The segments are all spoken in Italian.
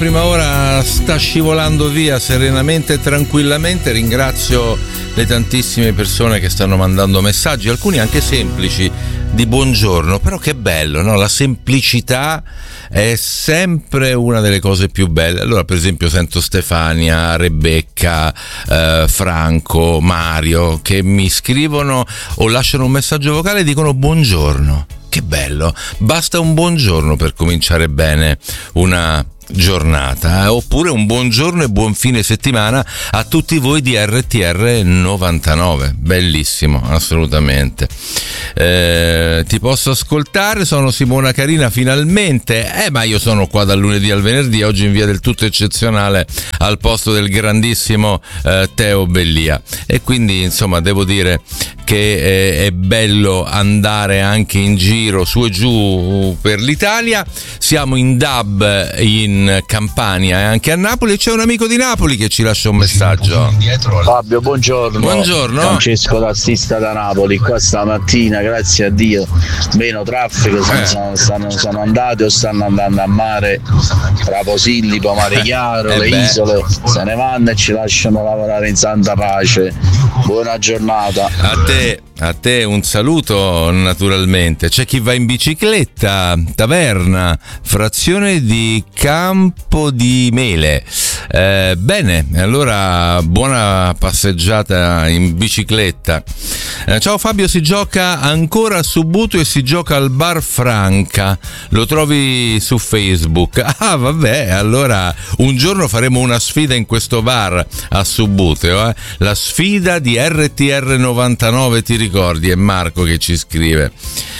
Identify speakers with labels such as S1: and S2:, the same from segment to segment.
S1: Prima ora sta scivolando via serenamente e tranquillamente. Ringrazio le tantissime persone che stanno mandando messaggi, alcuni anche semplici, di buongiorno. Però che bello, no? La semplicità è sempre una delle cose più belle. Allora, per esempio, sento Stefania, Rebecca, Franco, Mario che mi scrivono o lasciano un messaggio vocale e dicono buongiorno. Che bello, basta un buongiorno per cominciare bene una giornata, oppure un buongiorno e buon fine settimana a tutti voi di RTR 99. Bellissimo, assolutamente. Ti posso ascoltare? Sono Simona Carina finalmente, ma io sono qua dal lunedì al venerdì, oggi in via del tutto eccezionale al posto del grandissimo Teo Bellia, e quindi insomma devo dire che è bello andare anche in giro su e giù per l'Italia. Siamo in DAB in Campania e anche a Napoli, e c'è un amico di Napoli che ci lascia un messaggio.
S2: Fabio, buongiorno.
S1: Buongiorno.
S2: Francesco tassista da Napoli. Qua stamattina, grazie a Dio, meno traffico, sono andati o stanno andando a mare tra Posillipo, Mare Chiaro, le isole, se ne vanno e ci lasciano lavorare in santa pace. Buona giornata.
S1: A te un saluto naturalmente. C'è chi va in bicicletta, Taverna, frazione di Campo di Mele. Bene, allora buona passeggiata in bicicletta. Ciao Fabio, si gioca ancora a Subuto e si gioca al Bar Franca, lo trovi su Facebook. Ah vabbè, allora un giorno faremo una sfida in questo bar a Subuto, la sfida di RTR 99, ti ricordi? È Marco che ci scrive.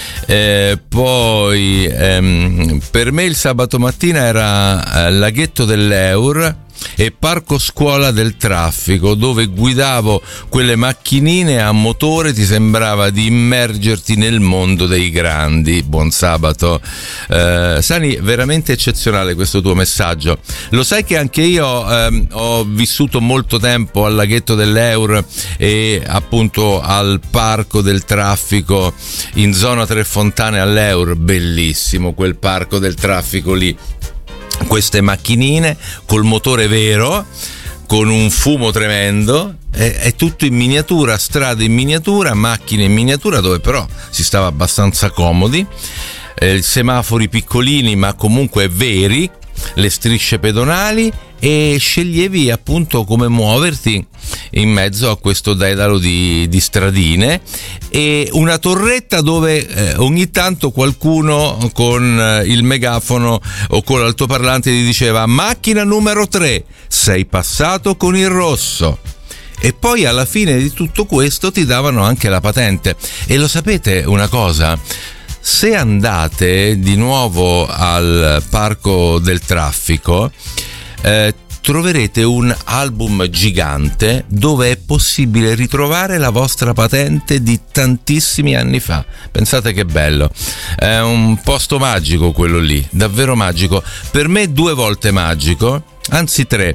S1: Poi per me il sabato mattina era laghetto dell'Eur e parco scuola del traffico, dove guidavo quelle macchinine a motore, ti sembrava di immergerti nel mondo dei grandi. Buon sabato. Sani, veramente eccezionale questo tuo messaggio. Lo sai che anche io ho vissuto molto tempo al laghetto dell'Eur e appunto al parco del traffico in zona Tre Fontane all'Eur. Bellissimo quel parco del traffico lì, queste macchinine col motore vero, con un fumo tremendo, è tutto in miniatura, strade in miniatura, macchine in miniatura, dove però si stava abbastanza comodi, semafori piccolini ma comunque veri, le strisce pedonali, e sceglievi appunto come muoverti in mezzo a questo dedalo di stradine, e una torretta dove ogni tanto qualcuno con il megafono o con l'altoparlante ti diceva: macchina numero 3, sei passato con il rosso. E poi alla fine di tutto questo ti davano anche la patente. E lo sapete una cosa? Se andate di nuovo al parco del traffico, troverete un album gigante dove è possibile ritrovare la vostra patente di tantissimi anni fa. Pensate che bello, è un posto magico quello lì, davvero magico, per me 2 volte magico, anzi 3,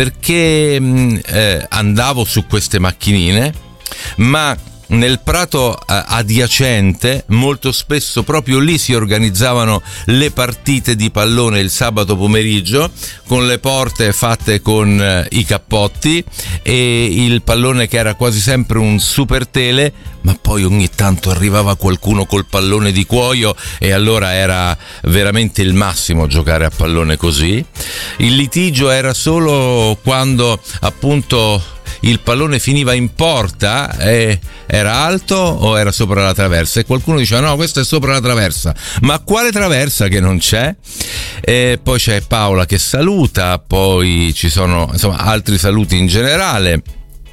S1: perché andavo su queste macchinine, ma nel prato adiacente molto spesso proprio lì si organizzavano le partite di pallone il sabato pomeriggio, con le porte fatte con i cappotti e il pallone che era quasi sempre un super tele, ma poi ogni tanto arrivava qualcuno col pallone di cuoio e allora era veramente il massimo giocare a pallone così. Il litigio era solo quando appunto il pallone finiva in porta e era alto o era sopra la traversa, e qualcuno diceva no, questo è sopra la traversa, ma quale traversa che non c'è? E poi c'è Paola che saluta, poi ci sono insomma altri saluti in generale.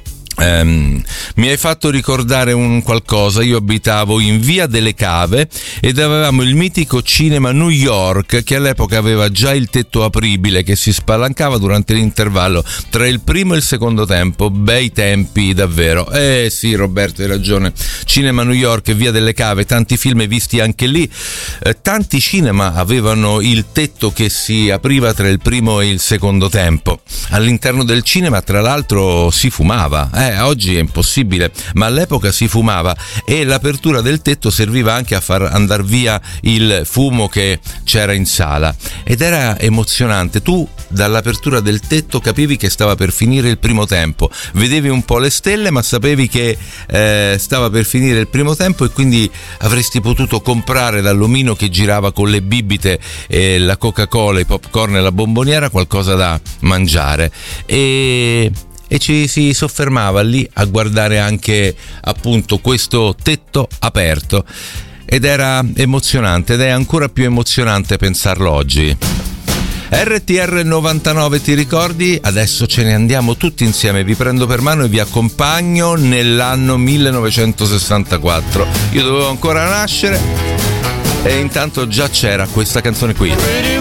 S1: Mi hai fatto ricordare un qualcosa. Io abitavo in via delle Cave ed avevamo il mitico cinema New York, che all'epoca aveva già il tetto apribile che si spalancava durante l'intervallo tra il primo e il secondo tempo. Bei tempi davvero. Sì, Roberto, hai ragione, cinema New York, via delle Cave, tanti film visti anche lì. Tanti cinema avevano il tetto che si apriva tra il primo e il secondo tempo. All'interno del cinema tra l'altro si fumava, Oggi è impossibile, ma all'epoca si fumava e l'apertura del tetto serviva anche a far andare via il fumo che c'era in sala ed era emozionante. Tu dall'apertura del tetto capivi che stava per finire il primo tempo, vedevi un po' le stelle ma sapevi che stava per finire il primo tempo e quindi avresti potuto comprare dall'omino che girava con le bibite, la Coca-Cola, i popcorn e la bomboniera qualcosa da mangiare e ci si soffermava lì a guardare anche appunto questo tetto aperto ed era emozionante ed è ancora più emozionante pensarlo oggi. RTR 99, ti ricordi? Adesso ce ne andiamo tutti insieme, vi prendo per mano e vi accompagno nell'anno 1964. Io dovevo ancora nascere e intanto già c'era questa canzone qui.